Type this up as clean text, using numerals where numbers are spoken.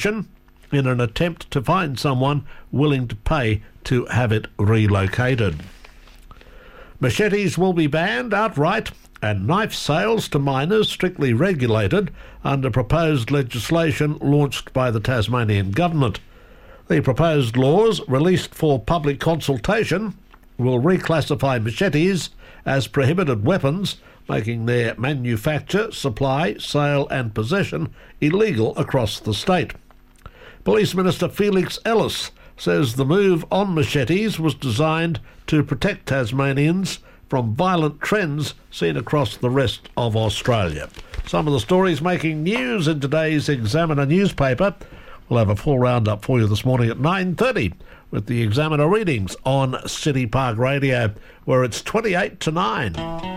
in an attempt to find someone willing to pay to have it relocated. Machetes will be banned outright and knife sales to minors strictly regulated under proposed legislation launched by the Tasmanian government. The proposed laws, released for public consultation, will reclassify machetes as prohibited weapons, making their manufacture, supply, sale and possession illegal across the state. Police Minister Felix Ellis says the move on machetes was designed to protect Tasmanians from violent trends seen across the rest of Australia. Some of the stories making news in today's Examiner newspaper. We'll have a full roundup for you this morning at 9:30 with the Examiner readings on City Park Radio, where it's 28 to 9.